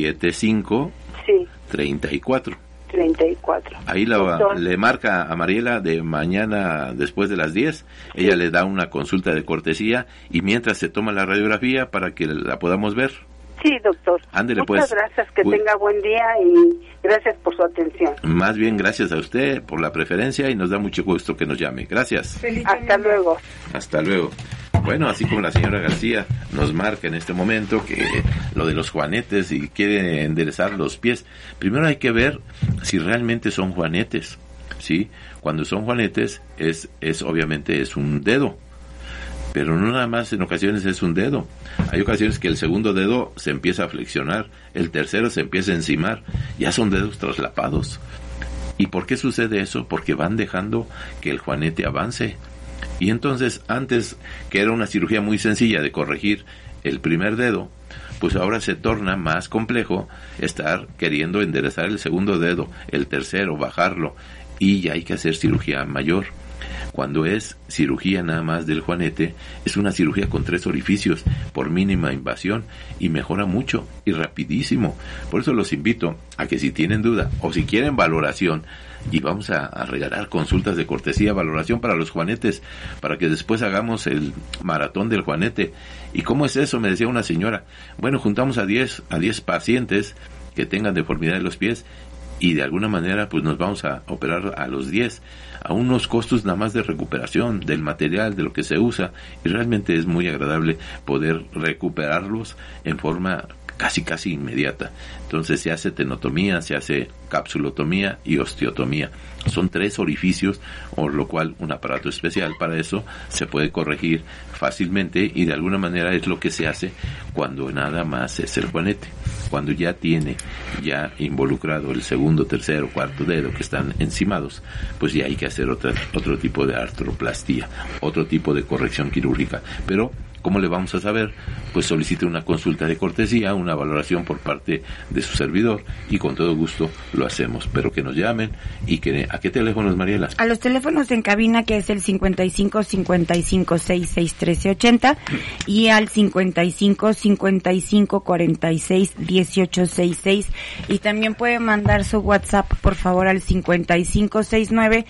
75. Sí. 34. Ahí le marca a Mariela de mañana después de las 10. Ella le da una consulta de cortesía y mientras se toma la radiografía para que la podamos ver. Sí, doctor. Ándele, muchas gracias, que tenga buen día y gracias por su atención. Más bien, gracias a usted por la preferencia y nos da mucho gusto que nos llame. Gracias. Hasta luego. Hasta luego. Bueno, así como la señora García nos marca en este momento que lo de los juanetes y quiere enderezar los pies, primero hay que ver si realmente son juanetes, ¿sí? Cuando son juanetes obviamente es un dedo, pero no nada más en ocasiones es un dedo. Hay ocasiones que el segundo dedo se empieza a flexionar, el tercero se empieza a encimar, ya son dedos traslapados. ¿Y por qué sucede eso? Porque van dejando que el juanete avance. Y entonces, antes, que era una cirugía muy sencilla de corregir el primer dedo, pues ahora se torna más complejo estar queriendo enderezar el segundo dedo, el tercero, bajarlo, y ya hay que hacer cirugía mayor. Cuando es cirugía nada más del juanete, es una cirugía con 3 orificios por mínima invasión y mejora mucho y rapidísimo. Por eso los invito a que si tienen duda o si quieren valoración, y vamos a regalar consultas de cortesía, valoración para los juanetes, para que después hagamos el maratón del juanete. ¿Y cómo es eso? Me decía una señora. Bueno, juntamos a 10 pacientes que tengan deformidad de los pies y de alguna manera pues nos vamos a operar a los 10 a unos costos nada más de recuperación del material, de lo que se usa, y realmente es muy agradable poder recuperarlos en forma casi inmediata. Entonces se hace tenotomía, se hace capsulotomía y osteotomía. Son 3 orificios, por lo cual un aparato especial para eso se puede corregir fácilmente, y de alguna manera es lo que se hace cuando nada más es el juanete. Cuando ya tiene involucrado el segundo, tercero, cuarto dedo que están encimados, pues ya hay que hacer otro tipo de artroplastía, otro tipo de corrección quirúrgica. Pero ¿cómo le vamos a saber? Pues solicite una consulta de cortesía, una valoración por parte de su servidor, y con todo gusto lo hacemos. Pero que nos llamen. ¿Y a qué teléfonos, Mariela? A los teléfonos en cabina, que es el 55 55 66 13 80 y al 55 55 46 18 66, y también puede mandar su WhatsApp, por favor, al 55 69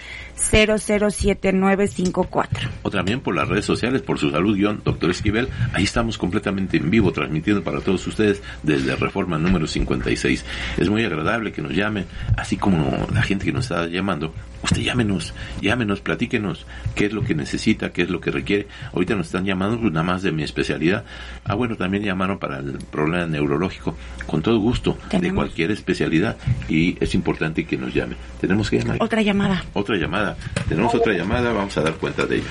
007954. O también por las redes sociales, por Su Salud, Dr. Esquivel. Ahí estamos completamente en vivo, transmitiendo para todos ustedes desde Reforma número 56. Es muy agradable que nos llamen, así como la gente que nos está llamando. Usted llámenos, platíquenos qué es lo que necesita, qué es lo que requiere. Ahorita nos están llamando nada más de mi especialidad. Bueno, también llamaron para el problema neurológico. Con todo gusto, de cualquier especialidad. Y es importante que nos llamen. ¿Tenemos que llamar? Otra llamada. Tenemos otra llamada, vamos a dar cuenta de ella.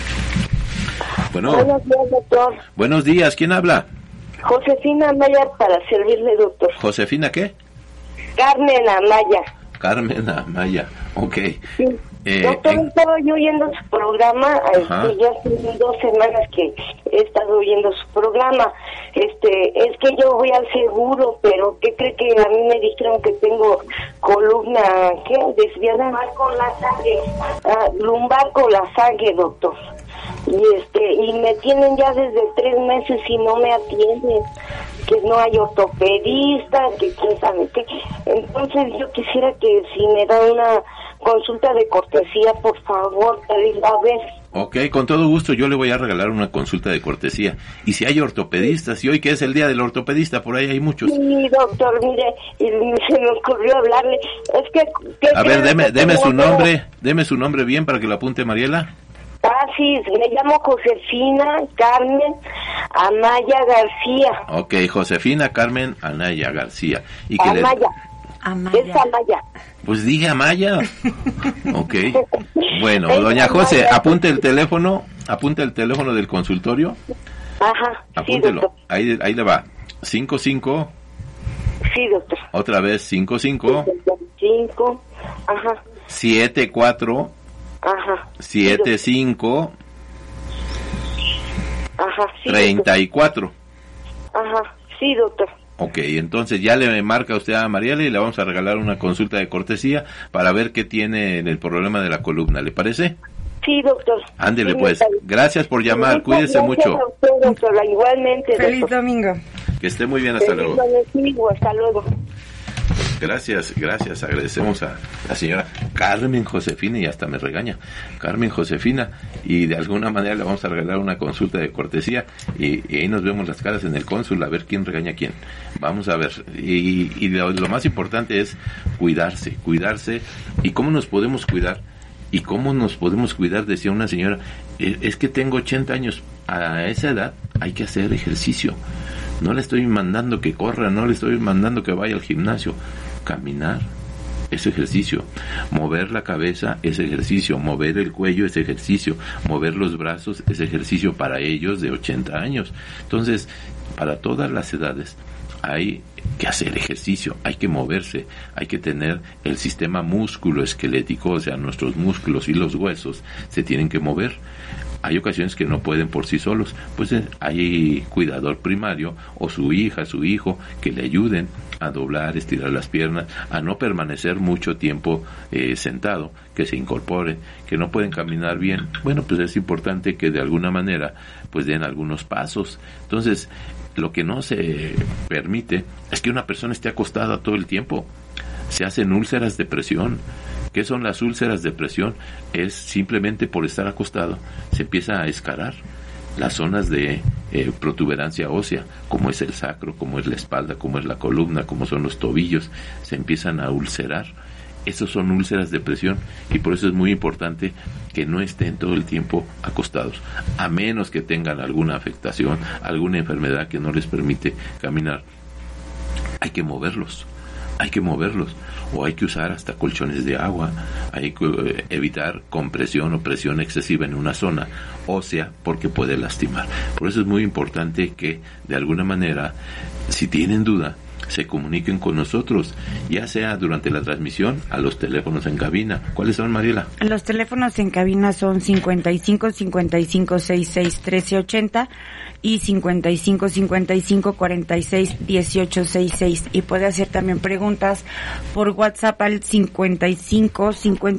Bueno. Buenos días, doctor. Buenos días, ¿quién habla? Josefina Amaya, para servirle, doctor. ¿Josefina qué? Carmen Amaya. Carmen Amaya, ok. Sí. Doctor, estaba yo oyendo su programa, ya hace 2 semanas que he estado oyendo su programa. Es que yo voy al seguro, pero ¿qué cree? Que a mí me dijeron que tengo columna, ¿qué? Desviada. Lumbar con la sangre. Lumbar con la sangre, doctor. Y me tienen ya desde 3 meses y no me atienden, que no hay ortopedista, que quién sabe qué. Entonces yo quisiera que si me da una consulta de cortesía, por favor, a ver. Ok, con todo gusto, yo le voy a regalar una consulta de cortesía. Y si hay ortopedistas, y hoy que es el día del ortopedista, por ahí hay muchos. Sí, doctor, mire, y se me ocurrió hablarle. Es que... A ver, deme su nombre bien para que lo apunte Mariela. Sí, me llamo Josefina Carmen Amaya García. Ok, Josefina Carmen Anaya García. ¿Y Amaya. Es Amaya. Pues dije Amaya. Ok. Bueno, doña José, apunte el teléfono del consultorio. Ajá. Apúntelo. Sí, ahí le va. 55. Sí, doctor. Otra vez 55. 5. Ajá. 74. Ajá. 75. Ajá. Sí, 34. Ajá. Sí, doctor. Ok, entonces ya le marca usted a Mariela y le vamos a regalar una consulta de cortesía para ver qué tiene en el problema de la columna, ¿le parece? Sí, doctor. Ándele, pues. Gracias por llamar, cuídese mucho. Doctor, igualmente. Feliz domingo. Que esté muy bien, hasta luego. Hasta luego. Gracias, agradecemos a la señora Carmen Josefina, y hasta me regaña, Carmen Josefina, y de alguna manera le vamos a regalar una consulta de cortesía, y ahí nos vemos las caras en el cónsul, a ver quién regaña a quién. Vamos a ver, y lo más importante es cuidarse, y cómo nos podemos cuidar, decía una señora, es que tengo 80 años, a esa edad hay que hacer ejercicio. No le estoy mandando que corra, no le estoy mandando que vaya al gimnasio. Caminar es ejercicio, mover la cabeza es ejercicio, mover el cuello es ejercicio, mover los brazos es ejercicio para ellos de 80 años. Entonces, para todas las edades hay que hacer ejercicio, hay que moverse, hay que tener el sistema músculo-esquelético, o sea, nuestros músculos y los huesos se tienen que mover. hay ocasiones que no pueden por sí solos, pues hay cuidador primario o su hija, su hijo, que le ayuden a doblar, estirar las piernas, a no permanecer mucho tiempo sentado, que se incorporen, que no pueden caminar bien. Bueno, pues es importante que de alguna manera pues den algunos pasos. Entonces, lo que no se permite es que una persona esté acostada todo el tiempo. Se hacen úlceras de presión. ¿Qué son las úlceras de presión? Es simplemente por estar acostado, se empieza a escarar las zonas de protuberancia ósea, como es el sacro, como es la espalda, como es la columna, como son los tobillos, se empiezan a ulcerar. Esos son úlceras de presión y por eso es muy importante que no estén todo el tiempo acostados, a menos que tengan alguna afectación, alguna enfermedad que no les permite caminar. Hay que moverlos, o hay que usar hasta colchones de agua, hay que evitar compresión o presión excesiva en una zona ósea porque puede lastimar. Por eso es muy importante que de alguna manera, si tienen duda, se comuniquen con nosotros, ya sea durante la transmisión a los teléfonos en cabina. ¿Cuáles son, Mariela? Los teléfonos en cabina son 55 55 66 13 80 y 55 55 46 18 66, y puede hacer también preguntas por WhatsApp al 55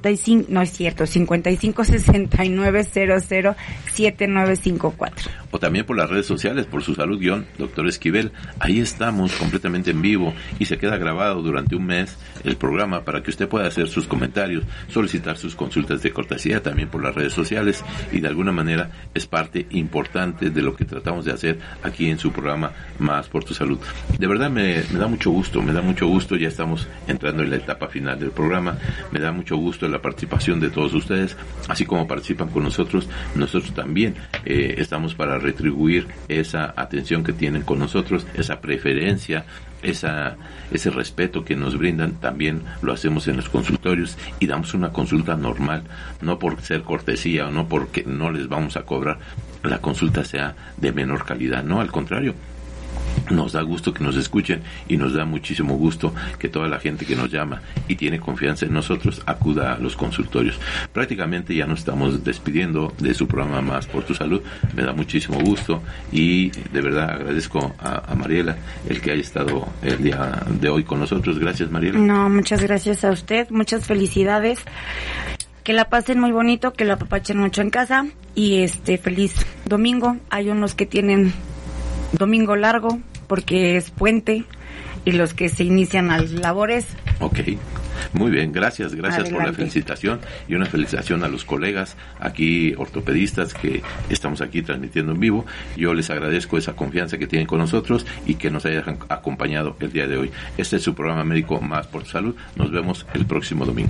69 00 7954, o también por las redes sociales, por Su Salud Dr. Esquivel. Ahí estamos completamente en vivo y se queda grabado durante un mes el programa para que usted pueda hacer sus comentarios, solicitar sus consultas de cortesía también por las redes sociales, y de alguna manera es parte importante de lo que tratamos de hacer aquí en su programa Más por tu Salud. De verdad me da mucho gusto, ya estamos entrando en la etapa final del programa, me da mucho gusto la participación de todos ustedes, así como participan con nosotros también estamos para retribuir esa atención que tienen con nosotros, esa preferencia, ese respeto que nos brindan. También lo hacemos en los consultorios y damos una consulta normal, no por ser cortesía o no porque no les vamos a cobrar la consulta sea de menor calidad, no, al contrario. Nos da gusto que nos escuchen y nos da muchísimo gusto que toda la gente que nos llama y tiene confianza en nosotros acuda a los consultorios. Prácticamente ya nos estamos despidiendo de su programa Más por tu Salud. Me da muchísimo gusto y de verdad agradezco a Mariela el que haya estado el día de hoy con nosotros. Gracias, Mariela. No, muchas gracias a usted, muchas felicidades. Que la pasen muy bonito, que la apapachen mucho en casa y feliz domingo. Hay unos que tienen domingo largo porque es puente y los que se inician las labores. Ok, muy bien, gracias Adelante. Por la felicitación y una felicitación a los colegas aquí ortopedistas que estamos aquí transmitiendo en vivo. Yo les agradezco esa confianza que tienen con nosotros y que nos hayan acompañado el día de hoy. Este es su programa médico Más por tu Salud. Nos vemos el próximo domingo.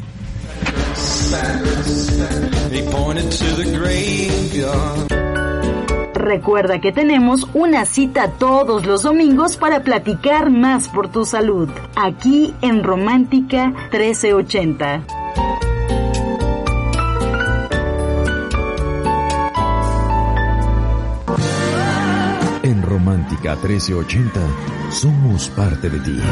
Recuerda que tenemos una cita todos los domingos para platicar más por tu salud, aquí en Romántica 1380. En Romántica 1380 somos parte de ti.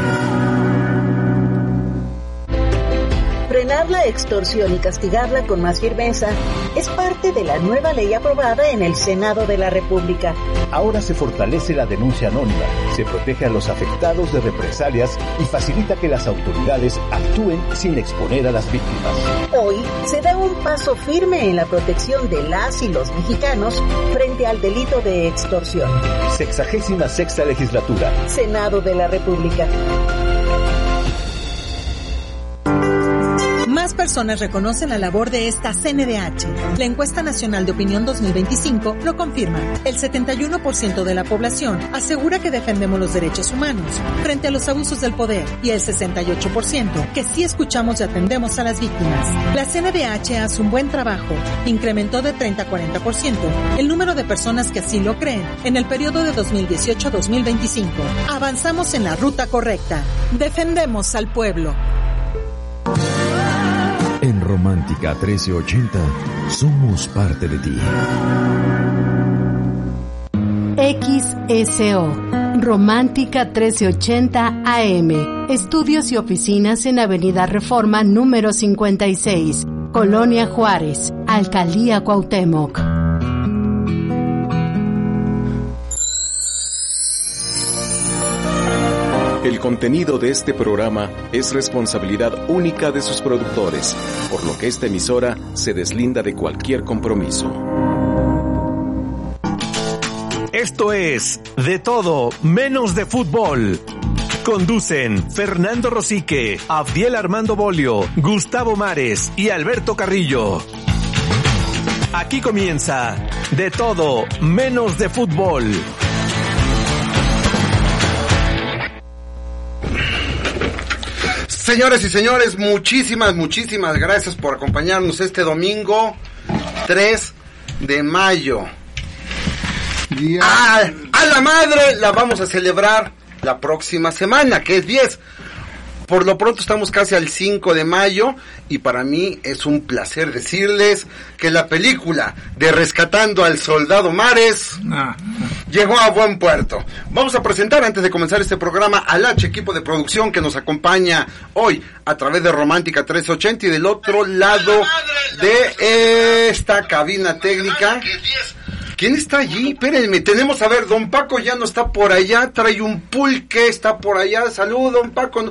Frenar la extorsión y castigarla con más firmeza es parte de la nueva ley aprobada en el Senado de la República. Ahora se fortalece la denuncia anónima, se protege a los afectados de represalias y facilita que las autoridades actúen sin exponer a las víctimas. Hoy se da un paso firme en la protección de las y los mexicanos frente al delito de extorsión. 66ª Legislatura. Senado de la República. Más personas reconocen la labor de esta CNDH. La encuesta nacional de opinión 2025 lo confirma. El 71% de la población asegura que defendemos los derechos humanos frente a los abusos del poder y el 68% que sí escuchamos y atendemos a las víctimas. La CNDH hace un buen trabajo. Incrementó de 30 a 40% el número de personas que así lo creen en el periodo de 2018 a 2025. Avanzamos en la ruta correcta. Defendemos al pueblo. En Romántica 1380 somos parte de ti. XSO Romántica 1380 AM. Estudios y oficinas en Avenida Reforma número 56, Colonia Juárez, Alcaldía Cuauhtémoc. El contenido de este programa es responsabilidad única de sus productores, por lo que esta emisora se deslinda de cualquier compromiso. Esto es De Todo, Menos de Fútbol. Conducen Fernando Rosique, Abdiel Armando Bolio, Gustavo Mares y Alberto Carrillo. Aquí comienza De Todo, Menos de Fútbol. Señores y señores, muchísimas gracias por acompañarnos este domingo 3 de mayo. A la madre la vamos a celebrar la próxima semana, que es 10. Por lo pronto estamos casi al 5 de mayo y para mí es un placer decirles que la película de Rescatando al Soldado Mares llegó a buen puerto. Vamos a presentar, antes de comenzar este programa, al equipo de producción que nos acompaña hoy a través de Romántica 1380 y del otro lado de esta cabina técnica. ¿Quién está allí? Espérenme, tenemos a ver, don Paco ya no está por allá, trae un pulque, está por allá, salud, don Paco.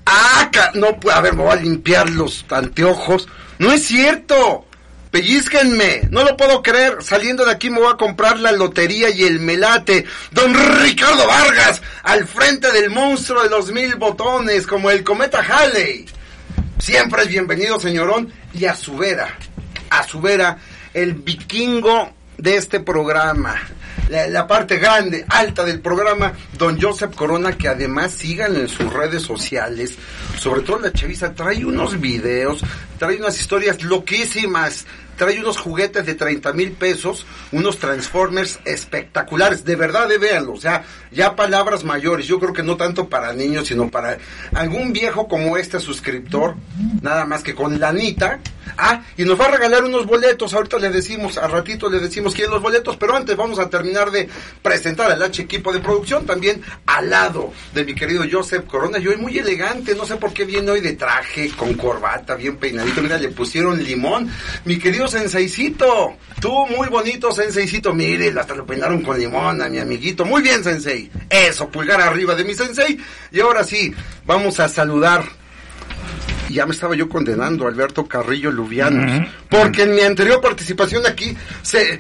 No puede, a ver, me voy a limpiar los anteojos. No es cierto, pellizquenme, no lo puedo creer, saliendo de aquí me voy a comprar la lotería y el melate. Don Ricardo Vargas, al frente del monstruo de los 1000 botones, como el cometa Halley. Siempre es bienvenido, señorón, y a su vera, el vikingo de este programa, la parte grande, alta del programa, don Joseph Corona, que además síganlo en sus redes sociales, sobre todo la chaviza, trae unos videos, trae unas historias loquísimas, trae unos juguetes de 30,000 pesos, unos Transformers espectaculares, de verdad, véanlo, o sea, ya palabras mayores, yo creo que no tanto para niños, sino para algún viejo como este suscriptor, nada más que con lanita. Y nos va a regalar unos boletos, ahorita le decimos, a ratito le decimos quién los boletos, pero antes vamos a terminar de presentar al equipo de producción, también al lado de mi querido Joseph Corona, y hoy muy elegante, no sé por qué viene hoy de traje, con corbata, bien peinadito, mira, le pusieron limón, mi querido Senseicito, tú muy bonito, Senseicito, mire, hasta lo peinaron con limón a mi amiguito, muy bien, Sensei, eso, pulgar arriba de mi Sensei, y ahora sí, vamos a saludar. Ya me estaba yo condenando a Alberto Carrillo Luvianos, porque en mi anterior participación aquí se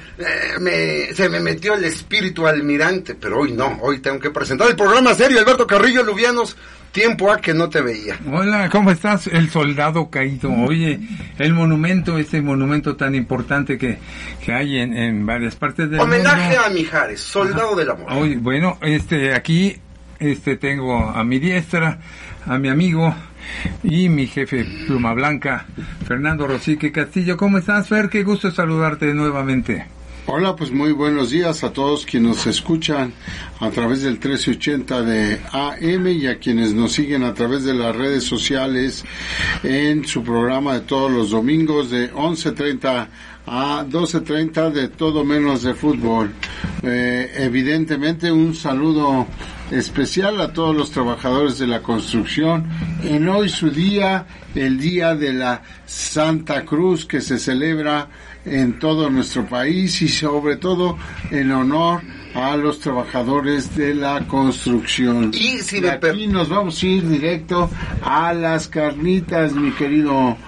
me metió el espíritu almirante, pero hoy no, hoy tengo que presentar el programa serio. Alberto Carrillo Luvianos, tiempo a que no te veía. Hola, ¿cómo estás? El soldado caído. Oye, el monumento, este monumento tan importante que hay en varias partes del mundo. Homenaje a Mijares, soldado del amor. Oye, bueno, aquí tengo a mi diestra, a mi amigo y mi jefe pluma blanca, Fernando Rosique Castillo. ¿Cómo estás, Fer? Qué gusto saludarte nuevamente. Hola, pues muy buenos días a todos quienes nos escuchan a través del 1380 de AM y a quienes nos siguen a través de las redes sociales en su programa de todos los domingos de 11:30 a 12:30 de Todo Menos de Fútbol. Evidentemente un saludo especial a todos los trabajadores de la construcción en hoy su día, el día de la Santa Cruz, que se celebra en todo nuestro país y sobre todo en honor a los trabajadores de la construcción. Y si aquí nos vamos a ir directo a las carnitas, mi querido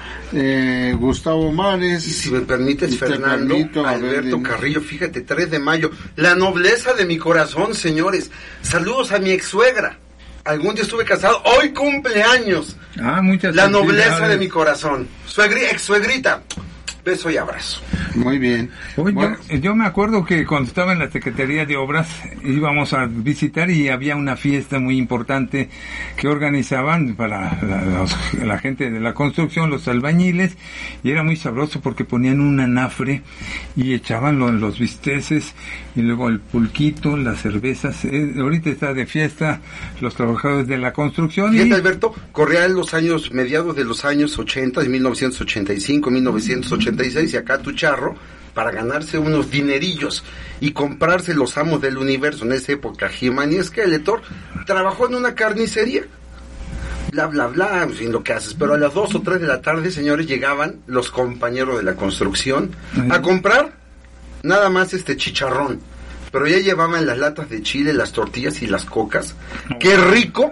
Gustavo Mares. Y si me permites, Fernando, Alberto Carrillo, fíjate, 3 de mayo, la nobleza de mi corazón, señores. Saludos a mi ex suegra. Algún día estuve casado, hoy cumpleaños. Muchas La nobleza de mi corazón. Ex suegrita. Beso y abrazo. Muy bien. Yo me acuerdo que cuando estaba en la Secretaría de Obras íbamos a visitar y había una fiesta muy importante que organizaban para la gente de la construcción, los albañiles, y era muy sabroso porque ponían un anafre y echaban los bisteces y luego el pulquito, las cervezas. Ahorita está de fiesta los trabajadores de la construcción. Fíjate, Alberto, corría en los años, mediados de los años 80, de 1985, 1986, y acá tu charro, para ganarse unos dinerillos y comprarse los amos del universo. En esa época, He-Man y Skeletor trabajó en una carnicería, bla bla bla, en fin, lo que haces, pero a las 2 o 3 de la tarde, señores, llegaban los compañeros de la construcción a comprar nada más chicharrón, pero ya llevaban las latas de chile, las tortillas y las cocas. ¡Qué rico!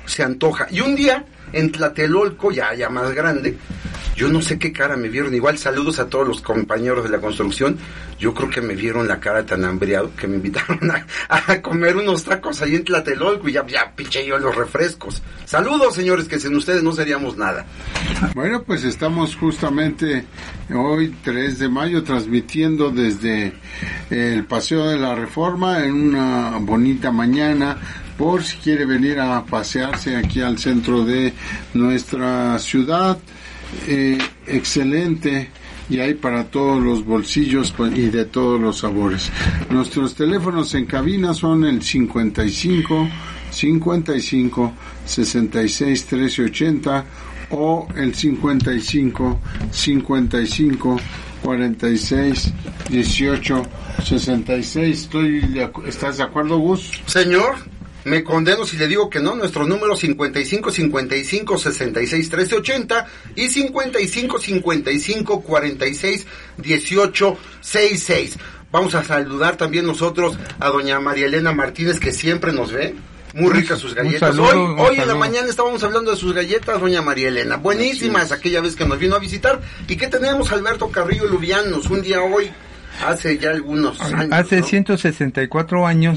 se antoja. Y un día, en Tlatelolco, ya más grande, yo no sé qué cara me vieron, igual saludos a todos los compañeros de la construcción, yo creo que me vieron la cara tan hambriado que me invitaron a comer unos tacos ahí en Tlatelolco y ya piché yo los refrescos. Saludos, señores, que sin ustedes no seríamos nada. Bueno, pues estamos justamente hoy 3 de mayo transmitiendo desde el Paseo de la Reforma en una bonita mañana, por si quiere venir a pasearse aquí al centro de nuestra ciudad. Excelente, y hay para todos los bolsillos y de todos los sabores. Nuestros teléfonos en cabina son el 55 55 66 1380 o el 55 55 46 18 66. ¿Estás de acuerdo, Gus? Señor, me condeno si le digo que no. Nuestro número 55 55 66 1380 y 55 55 46 18 66. Vamos a saludar también nosotros a doña María Elena Martínez, que siempre nos ve. Muy ricas sus galletas. Hoy en la mañana estábamos hablando de sus galletas, doña María Elena. Buenísimas, aquella vez que nos vino a visitar. ¿Y qué tenemos, Alberto Carrillo Lubianos? Un día hoy, hace ya algunos años. Hace 164 años